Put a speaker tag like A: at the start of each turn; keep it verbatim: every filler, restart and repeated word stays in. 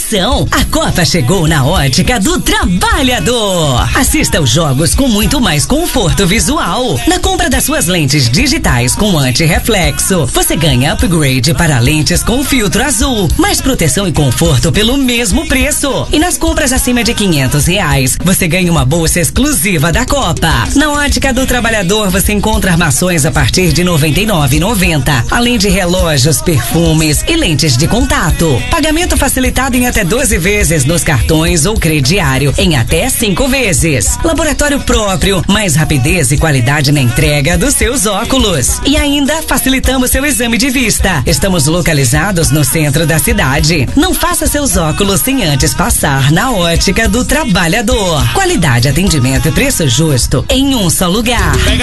A: emoção. A Copa chegou na Ótica do Trabalhador. Assista aos jogos com muito mais conforto visual. Na compra das suas lentes digitais com anti-reflexo, você ganha upgrade para lentes com filtro azul. Mais proteção e conforto pelo mesmo preço. E nas compras acima de quinhentos reais, você ganha uma bolsa exclusiva da Copa. Na Ótica do Trabalhador, você encontra armações a partir de noventa e nove reais e noventa centavos, além de relógios, perfumes e lentes de contato. Pagamento facilitado em até doze vezes nos cartões ou crediário em até cinco vezes. Laboratório próprio, mais rapidez e qualidade na entrega dos seus óculos. E ainda facilitamos seu exame de vista. Estamos localizados no centro da cidade. Não faça seus óculos sem antes passar na Ótica do Trabalhador. Qualidade, atendimento e preço justo em um só lugar.